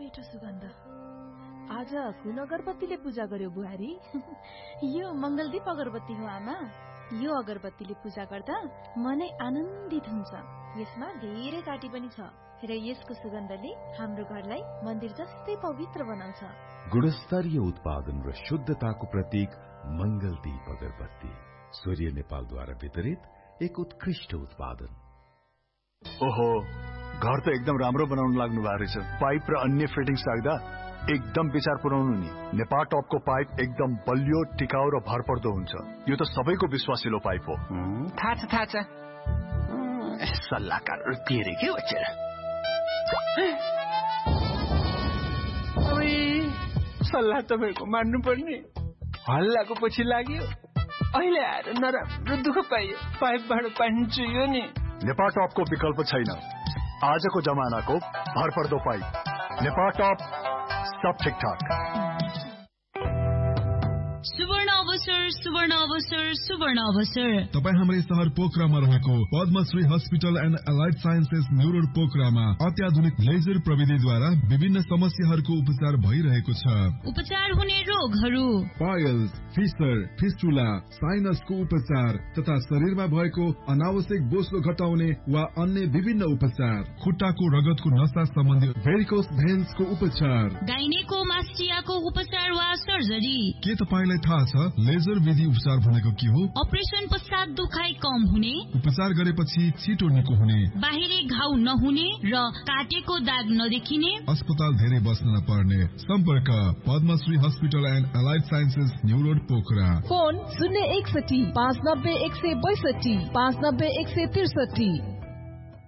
मिठो सुगन्ध। आज कुन अगरबत्तीले पूजा गर्यो बुहारी? यो मंगलदीप अगरबत्ती हो आमा। यो अगरबत्तीले पूजा गर्दा मनै आनन्दित हुन्छ। यसमा धेरै काटी पनि छ र यसको सुगन्धले हाम्रो घरलाई मन्दिर जस्तै पवित्र बनाउँछ। गुणस्तरीय उत्पादन र शुद्धताको प्रतीक मंगलदीप अगरबत्ती सूर्य नेपालद्वारा वितरित एक उत्कृष्ट उत्पादन। ओहो, घर त एकदम राम्रो बनाउन लाग्नु भएको रहेछ। पाइप र अन्य फिटिङ्स राख्दा एकदम विचार पुर्याउनु नि। नेपाल टपको पाइप एकदम बलियो, टिकाउ र भरपर्दो हुन्छ। यो त सबैको विश्वासिलो पाइप हो। थाहा छ। सल्लाहकार रुपिएर के बच्चा? सल्लाह तपाईँको मान्नु पर्ने। हल्लाको पछि लाग्यो, अहिले आएर नराम्रो दुःख पाइयो। पाइपबाट पानी चुइयो नि। नेपाल टपको विकल्प छैन। आजको जमानाको भरपर्दो पाइप नेपाल टप, सब ठिकठाक। सुवर्ण अवसर तपाईँ हाम्रै शहर पोखरामा रहेको Padmashri hospital and allied sciences new road पोखरामा अत्याधुनिक लेजर प्रविधिद्वारा विभिन्न समस्याहरूको उपचार भइरहेको छ। उपचार हुने रोगहरू पाइल्स, फिसर, फिस्टुला, साइनसको उपचार तथा शरीरमा भएको अनावश्यक बोसो घटाउने वा अन्य विभिन्न उपचार, खुट्टाको रगतको नसा सम्बन्धी भेरिकोस भेन्सको उपचार, गाइनेकोमास्टियाको उपचार वा सर्जरी। के तपाईलाई थाहा छ लेजर विधि उपचार भनेको के हो? अपरेसन पश्चात दुखाइ कम हुने, उपचार गरेपछि छिटो निको हुने, बाहिरी घाउ नहुने र काटेको दाग नदेखिने, अस्पताल धेरै बस्न नपर्ने। सम्पर्क Padmashri hospital and allied sciences new road Pokhara. Phone 061 590 162 590 163।